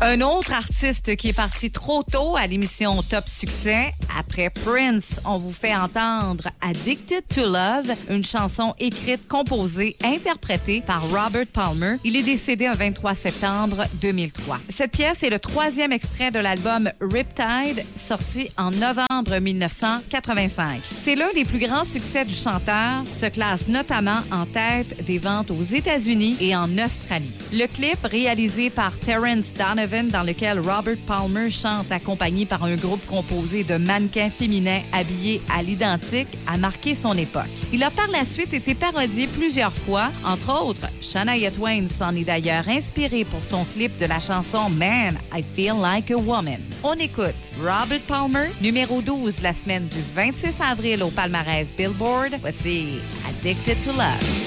Un autre artiste qui est parti trop tôt à l'émission Top Succès, après Prince, on vous fait entendre Addicted to Love, une chanson écrite, composée, interprétée par Robert Palmer. Il est décédé un 23 septembre 2003. Cette pièce est le 3e extrait de l'album Riptide, sorti en novembre 1985. C'est l'un des plus grands succès du chanteur, se classe notamment en tête des ventes aux États-Unis et en Australie. Le clip, réalisé par Terrence Donovan, dans lequel Robert Palmer chante accompagné par un groupe composé de mannequins féminins habillés à l'identique, a marqué son époque. Il a par la suite été parodié plusieurs fois. Entre autres, Shania Twain s'en est d'ailleurs inspiré pour son clip de la chanson Man, I Feel Like a Woman. On écoute Robert Palmer, numéro 12 la semaine du 26 avril au palmarès Billboard. Voici Addicted to Love.